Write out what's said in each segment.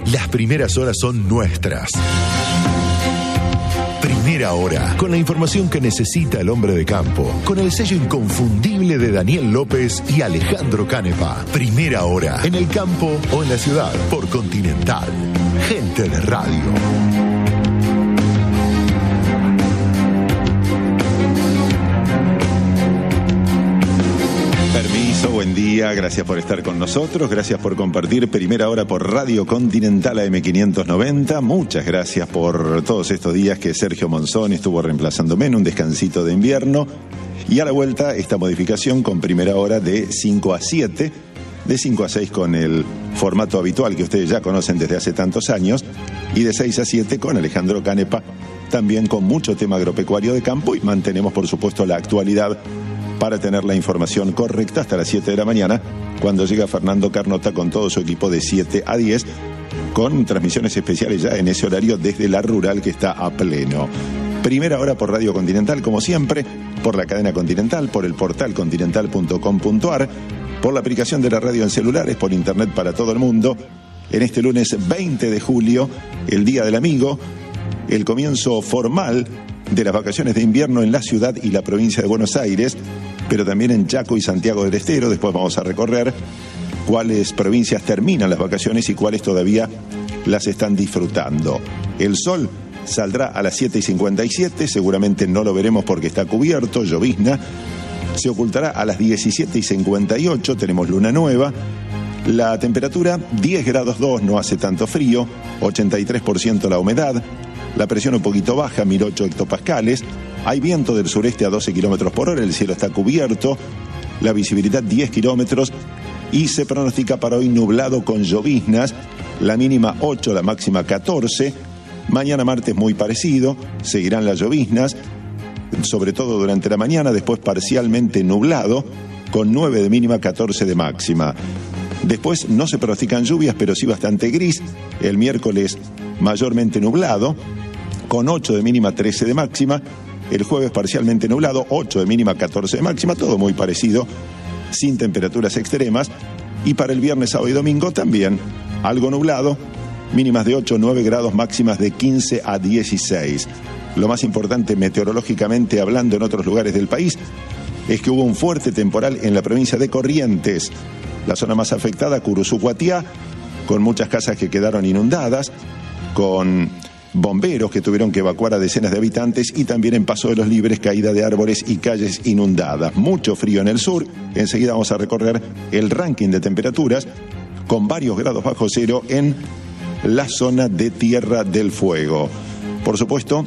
Las primeras horas son nuestras. Primera Hora, con la información que necesita el hombre de campo, con el sello inconfundible de Daniel López y Alejandro Canepa. Primera Hora, en el campo o en la ciudad, por Continental. Gente de radio. Permiso, buen día, gracias por estar con nosotros, gracias por compartir Primera Hora por Radio Continental AM590, muchas gracias por todos estos días que Sergio Monzón estuvo reemplazándome en un descansito de invierno, y a la vuelta esta modificación con Primera Hora de 5 a 7, de 5 a 6 con el formato habitual que ustedes ya conocen desde hace tantos años, y de 6 a 7 con Alejandro Canepa, también con mucho tema agropecuario de campo, y mantenemos por supuesto la actualidad para tener la información correcta hasta las 7 de la mañana, cuando llega Fernando Carnota con todo su equipo de 7 a 10, con transmisiones especiales ya en ese horario desde la rural que está a pleno. Primera Hora por Radio Continental, como siempre, por la cadena Continental, por el portal continental.com.ar, por la aplicación de la radio en celulares, por internet para todo el mundo. En este lunes 20 de julio, el Día del Amigo, el comienzo formal de las vacaciones de invierno en la ciudad y la provincia de Buenos Aires, pero también en Chaco y Santiago del Estero. Después vamos a recorrer cuáles provincias terminan las vacaciones y cuáles todavía las están disfrutando. El sol saldrá a las 7:57, seguramente no lo veremos porque está cubierto, llovizna. Se ocultará a las 17:58, tenemos luna nueva. La temperatura 10 grados 2, no hace tanto frío, 83% la humedad. La presión un poquito baja, 1008 hectopascales. Hay viento del sureste a 12 kilómetros por hora, el cielo está cubierto, la visibilidad 10 kilómetros y se pronostica para hoy nublado con lloviznas, la mínima 8, la máxima 14. Mañana martes muy parecido, seguirán las lloviznas, sobre todo durante la mañana, después parcialmente nublado, con 9 de mínima, 14 de máxima. Después no se pronostican lluvias, pero sí bastante gris. El miércoles mayormente nublado, con 8 de mínima, 13 de máxima. El jueves parcialmente nublado, 8 de mínima, 14 de máxima, todo muy parecido, sin temperaturas extremas. Y para el viernes, sábado y domingo también algo nublado, mínimas de 8, 9 grados, máximas de 15 a 16. Lo más importante meteorológicamente hablando en otros lugares del país es que hubo un fuerte temporal en la provincia de Corrientes, la zona más afectada, Curuzú-Guatiá, con muchas casas que quedaron inundadas, con bomberos que tuvieron que evacuar a decenas de habitantes, y también en Paso de los Libres, caída de árboles y calles inundadas. Mucho frío en el sur. Enseguida vamos a recorrer el ranking de temperaturas, con varios grados bajo cero en la zona de Tierra del Fuego. Por supuesto,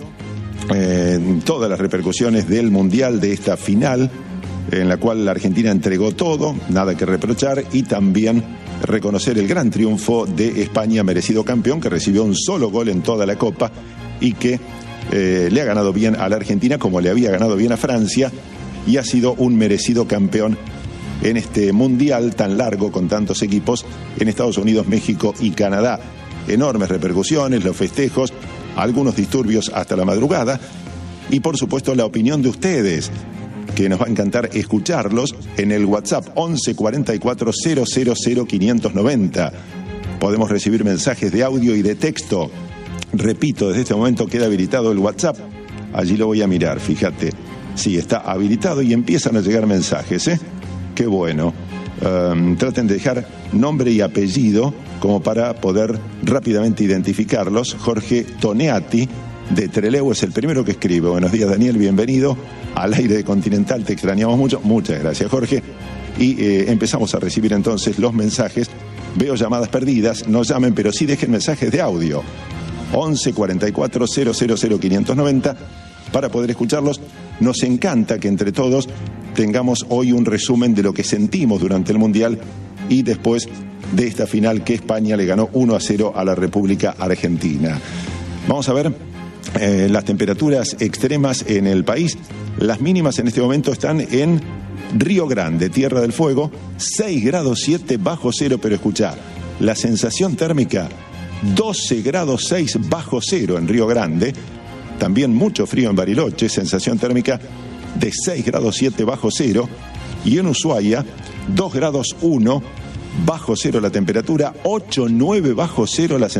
todas las repercusiones del Mundial, de esta final, en la cual la Argentina entregó todo, nada que reprochar, y también reconocer el gran triunfo de España, merecido campeón, que recibió un solo gol en toda la Copa y que le ha ganado bien a la Argentina como le había ganado bien a Francia, y ha sido un merecido campeón en este Mundial tan largo con tantos equipos en Estados Unidos, México y Canadá. Enormes repercusiones, los festejos, algunos disturbios hasta la madrugada, y por supuesto la opinión de ustedes, que nos va a encantar escucharlos en el WhatsApp 11 44 000 590. Podemos recibir mensajes de audio y de texto. Repito, desde este momento queda habilitado el WhatsApp. Allí lo voy a mirar, fíjate. Sí, está habilitado y empiezan a llegar mensajes, Qué bueno. Traten de dejar nombre y apellido como para poder rápidamente identificarlos. Jorge Toneati, de Trelew, es el primero que escribe. Buenos días, Daniel, bienvenido al aire de Continental, te extrañamos mucho. Muchas gracias, Jorge. Y empezamos a recibir entonces los mensajes. Veo llamadas perdidas, no llamen, pero sí dejen mensajes de audio. 11 44 000 590 para poder escucharlos. Nos encanta que entre todos tengamos hoy un resumen de lo que sentimos durante el Mundial y después de esta final que España le ganó 1-0 a la República Argentina. Vamos a ver las temperaturas extremas en el país. Las mínimas en este momento están en Río Grande, Tierra del Fuego, 6 grados 7 bajo cero, pero escuchá, la sensación térmica 12 grados 6 bajo cero en Río Grande. También mucho frío en Bariloche, sensación térmica de 6 grados 7 bajo cero. Y en Ushuaia, 2 grados 1 bajo cero la temperatura, 8, 9 bajo cero la